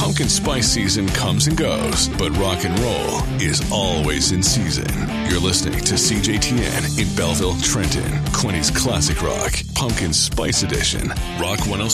Pumpkin spice season comes and goes, but rock and roll is always in season. You're listening to CJTN in Belleville, Trenton. Quinny's Classic Rock, Pumpkin Spice Edition. Rock 106.